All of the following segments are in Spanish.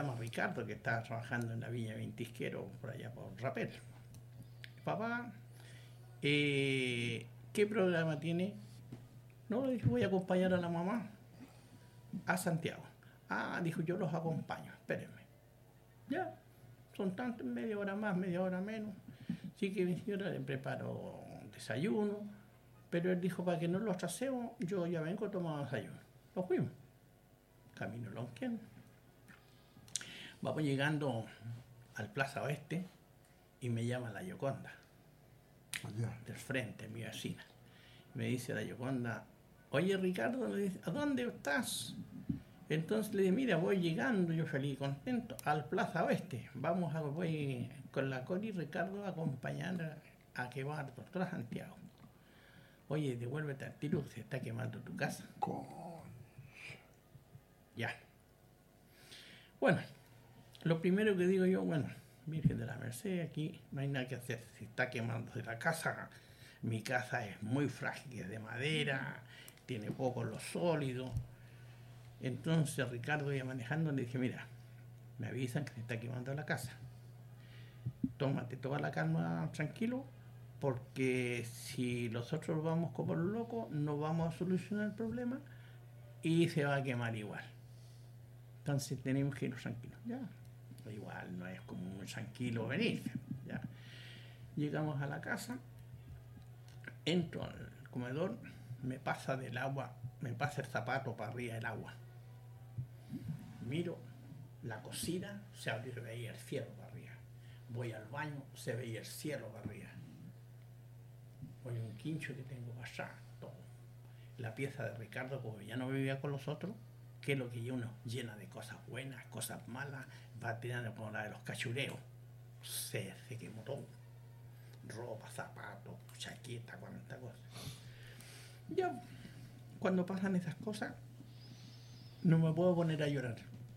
llama Ricardo, que estaba trabajando en la Viña Ventisquero, por allá por Rapel. Papá, ¿qué programa tiene? No, le dije, voy a acompañar a la mamá a Santiago. Ah, dijo, yo los acompaño, espérenme. Ya, son tantos, media hora más, media hora menos. Así que mi señora le preparó desayuno, pero él dijo, para que no los trasemos, yo ya vengo tomando desayuno. Nos fuimos. Camino Lonquén. Vamos llegando al Plaza Oeste y me llama la Yoconda, del frente, mi vecina. Me dice la Yoconda, oye Ricardo, me dice, ¿a dónde estás? Entonces le dije, mira, voy llegando, yo feliz y contento, al Plaza Oeste. Voy con la Cori y Ricardo a acompañar a quemar al doctor Santiago. Oye, devuélvete al tiro, se está quemando tu casa. Ya. Bueno, lo primero que digo yo, bueno, Virgen de la Merced, aquí no hay nada que hacer. Se está quemándose la casa. Mi casa es muy frágil, es de madera, tiene poco lo sólido. Entonces Ricardo iba manejando, le dije, mira, me avisan que se está quemando la casa. Tómate toda la calma, tranquilo, porque si nosotros vamos como los locos, no vamos a solucionar el problema y se va a quemar igual. Entonces tenemos que ir tranquilos. Ya, igual no es como muy tranquilo venir. Ya. Llegamos a la casa, entro al comedor, me pasa del agua, me pasa el zapato para arriba del agua. Miro la cocina, se abrió, se veía el cielo para arriba. Voy al baño, se veía el cielo para arriba. Voy a un quincho que tengo para allá, todo. La pieza de Ricardo, como ya no vivía con los otros, que es lo que uno llena de cosas buenas, cosas malas, va tirando como la de los cachureos. Se quemó todo. Ropa, zapatos, chaqueta, cuánta cosa. Ya, cuando pasan esas cosas, no me puedo poner a llorar.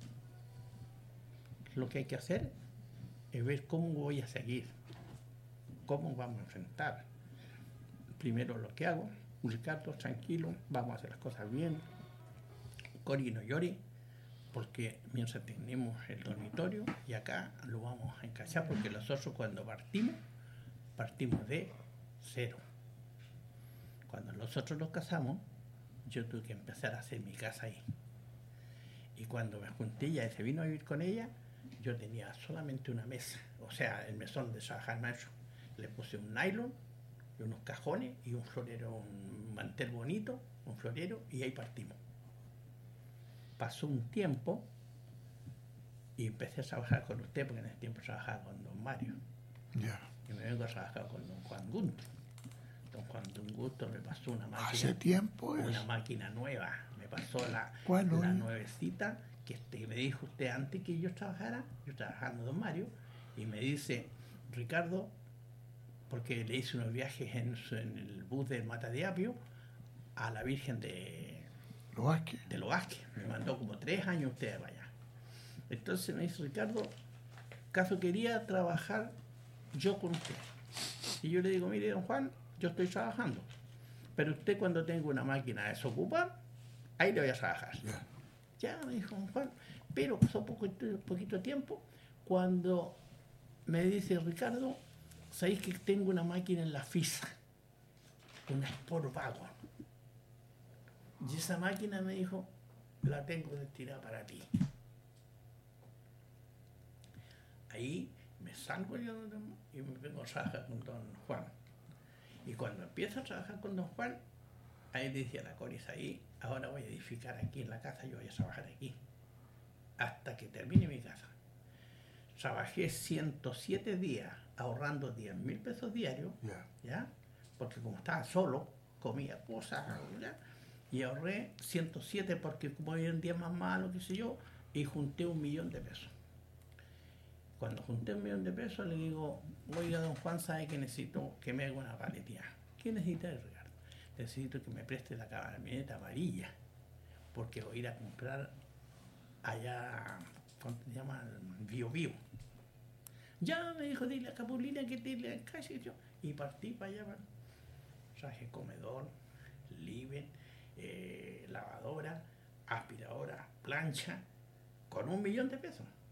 Lo que hay que hacer es ver cómo voy a seguir, cómo vamos a enfrentar. Primero lo que hago, Ricardo, tranquilo, vamos a hacer las cosas bien. Cori, no llore, porque mientras tenemos el dormitorio y acá lo vamos a encajar, porque nosotros cuando partimos de cero. Cuando nosotros nos casamos, yo tuve que empezar a hacer mi casa ahí. Y cuando me junté, ya se vino a vivir con ella, yo tenía solamente una mesa, o sea, el mesón de trabajar maestro. Le puse un nylon, y unos cajones y un florero, un mantel bonito, un florero, y ahí partimos. Pasó un tiempo y empecé a trabajar con usted, porque en ese tiempo trabajaba con don Mario. Yeah. Y me vengo a trabajar con don Juan Gunto. Don Juan Gunto me pasó una máquina. ¿Hace tiempo una es? máquina nueva. Me pasó la ¿Cuál? nuevecita que me dijo usted antes que yo trabajara. Yo trabajando don Mario. Y me dice, Ricardo, porque le hice unos viajes en el bus del Mata de Apio a la Virgen de Los Vázquez. Me mandó como 3 años usted para allá. Entonces me dice, Ricardo, caso quería trabajar yo con usted. Y yo le digo, mire, don Juan, yo estoy trabajando, pero usted cuando tenga una máquina desocupada, ahí le voy a trabajar. Yeah. Ya, me dijo don Juan, pero pasó poquito tiempo, cuando me dice, Ricardo, ¿sabéis que tengo una máquina en la FISA? Una Sport Wagon. Y esa máquina, me dijo, la tengo destinada para ti. Ahí me salgo yo y me vengo a trabajar con don Juan. Y cuando empiezo a trabajar con don Juan, ahí decía la Coris, ahí, ahora voy a edificar aquí en la casa, yo voy a trabajar aquí, hasta que termine mi casa. Trabajé 107 días, ahorrando 10.000 pesos diarios, ¿ya? Porque como estaba solo, comía cosas, ¿ya? Y ahorré 107 porque como había un día más malo, qué sé yo, y junté 1.000.000 de pesos. Cuando junté 1.000.000 de pesos, le digo, oiga, don Juan, ¿sabe que necesito que me haga una paletía? ¿Qué necesita, Ricardo? Necesito que me preste la camioneta amarilla, porque voy a ir a comprar allá, ¿cómo se llama? Bio Bio. Ya, me dijo, dile a Capulina que te le calle yo. Y partí para allá. Traje comedor, living, lavadora, aspiradora, plancha, con 1.000.000 de pesos.